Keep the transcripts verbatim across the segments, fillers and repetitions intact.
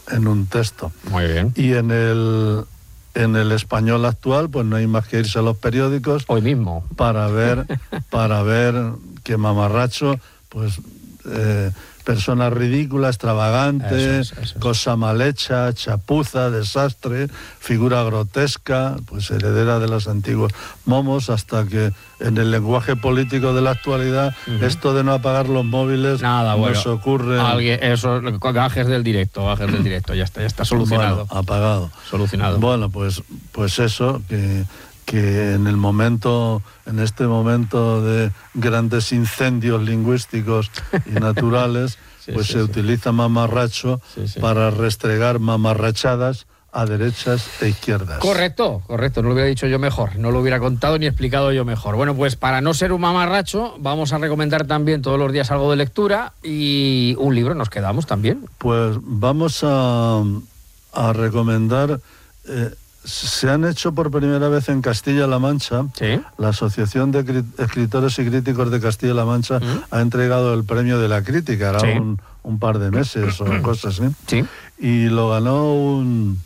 en un texto. Muy bien. Y en el, en el español actual, pues no hay más que irse a los periódicos. Hoy mismo. Para ver, para ver que mamarracho, pues... Eh, persona ridícula, extravagante, eso es, eso es. Cosa mal hecha, chapuza, desastre, figura grotesca, pues heredera de los antiguos momos, hasta que en el lenguaje político de la actualidad, uh-huh. esto de no apagar los móviles, nada, bueno, nos ocurre... Alguien, eso, gajes del directo, gajes del directo, ya está, ya está solucionado. Bueno, apagado. Solucionado. Bueno, pues, pues eso, que... que en el momento, en este momento de grandes incendios lingüísticos y naturales, sí, pues sí, se sí. utiliza mamarracho sí, sí. para restregar mamarrachadas a derechas e izquierdas. Correcto, correcto, no lo hubiera dicho yo mejor, no lo hubiera contado ni explicado yo mejor. Bueno, pues para no ser un mamarracho, vamos a recomendar también todos los días algo de lectura y un libro nos quedamos también. Pues vamos a, a recomendar... Eh, Se han hecho por primera vez en Castilla-La Mancha, ¿sí? La Asociación de Escritores y Críticos de Castilla-La Mancha ¿Mm? ha entregado el premio de la crítica, era ¿sí? un, un par de meses o cosas así, ¿sí? y lo ganó un,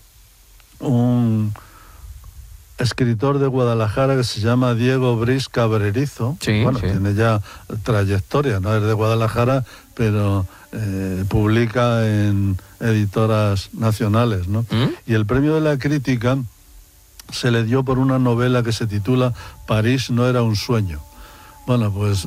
un escritor de Guadalajara que se llama Diego Briz Cabrerizo, sí, bueno, sí. tiene ya trayectoria, no es de Guadalajara, pero eh, publica en editoras nacionales, ¿no? ¿Mm? Y el premio de la crítica se le dio por una novela que se titula París no era un sueño. Bueno, pues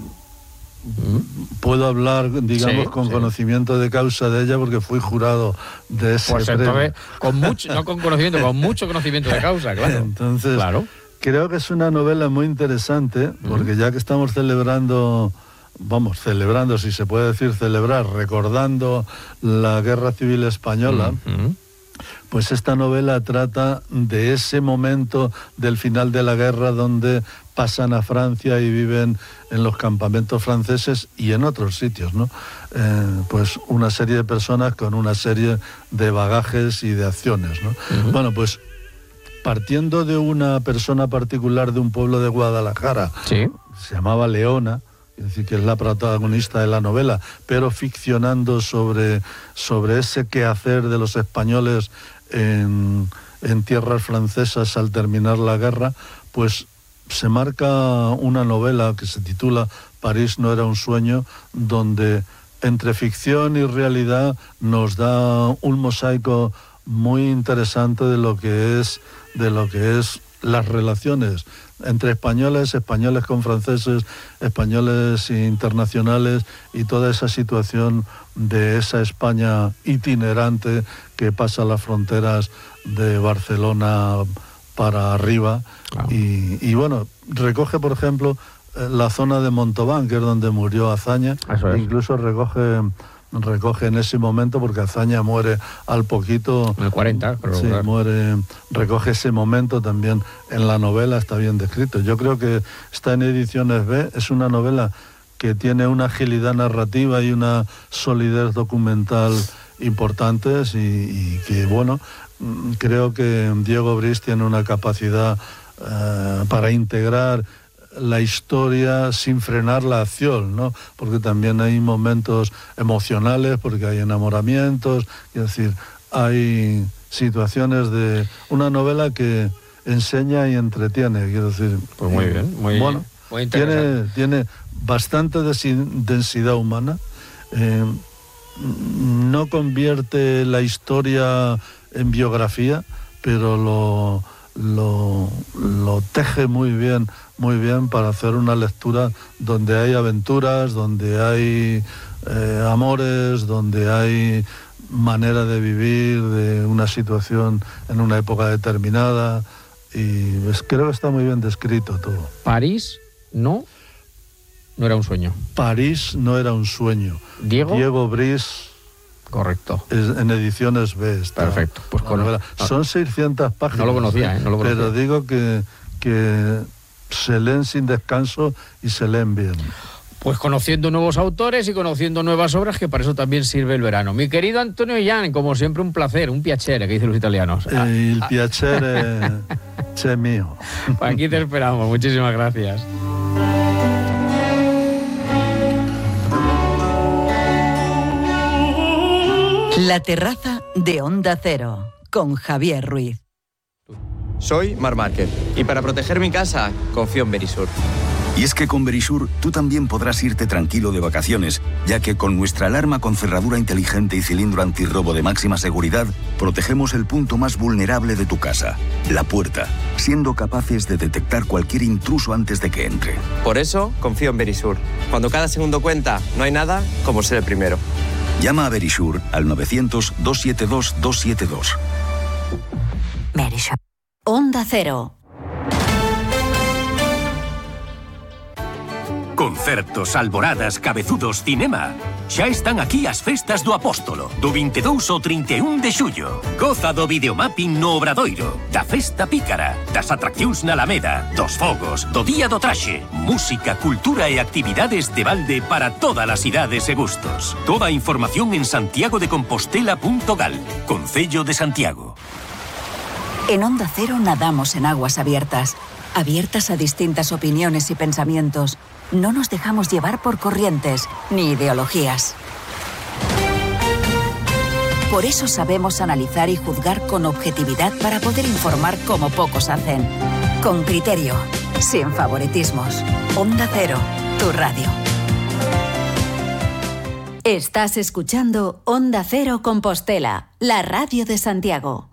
¿Mm? puedo hablar, digamos, sí, con sí. conocimiento de causa de ella porque fui jurado de ese pues premio. Entonces, con mucho, no con conocimiento, con mucho conocimiento de causa, claro. Entonces, claro. creo que es una novela muy interesante porque ¿Mm? ya que estamos celebrando... vamos, celebrando, si se puede decir celebrar, recordando la Guerra Civil Española, uh-huh. pues esta novela trata de ese momento del final de la guerra donde pasan a Francia y viven en los campamentos franceses y en otros sitios, ¿no? Eh, pues una serie de personas con una serie de bagajes y de acciones, ¿no? Uh-huh. Bueno, pues partiendo de una persona particular de un pueblo de Guadalajara, ¿sí? se llamaba Leona, es decir, que es la protagonista de la novela, pero ficcionando sobre, sobre ese quehacer de los españoles en, en tierras francesas al terminar la guerra, pues se marca una novela que se titula París no era un sueño, donde entre ficción y realidad nos da un mosaico muy interesante de lo que es, de lo que es las relaciones entre españoles, españoles con franceses, españoles internacionales y toda esa situación de esa España itinerante que pasa las fronteras de Barcelona para arriba. Claro. Y, y bueno, recoge, por ejemplo, la zona de Montauban, que es donde murió Azaña. Eso es. Incluso recoge... recoge en ese momento, porque Azaña muere al poquito. En el cuarenta, pero sí, claro. muere, recoge ese momento también en la novela, está bien descrito. Yo creo que está en Ediciones B, es una novela que tiene una agilidad narrativa y una solidez documental importantes y, y que, bueno, creo que Diego Briz tiene una capacidad uh, para integrar la historia sin frenar la acción, ¿no? Porque también hay momentos emocionales, porque hay enamoramientos, es decir, hay situaciones de una novela que enseña y entretiene, quiero decir. Pues muy bien, muy, bueno, muy interesante. Tiene, tiene bastante densidad humana, eh, no convierte la historia en biografía, pero lo, lo, lo teje muy bien, muy bien para hacer una lectura donde hay aventuras, donde hay eh, amores, donde hay manera de vivir, de una situación en una época determinada, y pues, creo que está muy bien descrito todo. París no, no era un sueño. París no era un sueño. Diego. Diego Briz. Correcto. Es, en Ediciones B está. Perfecto. Pues con, no, son seiscientas páginas. No lo conocía, ¿eh? No lo conocía. Pero digo que, que se leen sin descanso y se leen bien. Pues conociendo nuevos autores y conociendo nuevas obras, que para eso también sirve el verano. Mi querido Antonio Ian, como siempre, un placer, un piacere, que dicen los italianos. Eh, el piacere c'è mio. Aquí te esperamos. Muchísimas gracias. La Terraza de Onda Cero, con Javier Ruiz. Soy Mar Márquez y para proteger mi casa confío en Verisur. Y es que con Verisur tú también podrás irte tranquilo de vacaciones, ya que con nuestra alarma con cerradura inteligente y cilindro antirrobo de máxima seguridad, protegemos el punto más vulnerable de tu casa, la puerta, siendo capaces de detectar cualquier intruso antes de que entre. Por eso confío en Verisur. Cuando cada segundo cuenta, no hay nada como ser el primero. Llama a Verisur al novecientos, doscientos setenta y dos, doscientos setenta y dos. Verisur. Onda Cero. Concertos, alboradas, cabezudos, cinema. Xa están aquí as festas do Apóstolo, do veintidous ao trinta e un de xullo. Goza do videomapping no Obradoiro, da festa pícara, das atraccións na Alameda, dos fogos, do día do traxe. Música, cultura e actividades de balde para todas as idades e gustos. Toda a información en santiago de compostela punto gal, Concello de Santiago. En Onda Cero nadamos en aguas abiertas, abiertas a distintas opiniones y pensamientos. No nos dejamos llevar por corrientes ni ideologías. Por eso sabemos analizar y juzgar con objetividad para poder informar como pocos hacen. Con criterio, sin favoritismos. Onda Cero, tu radio. Estás escuchando Onda Cero Compostela, la radio de Santiago.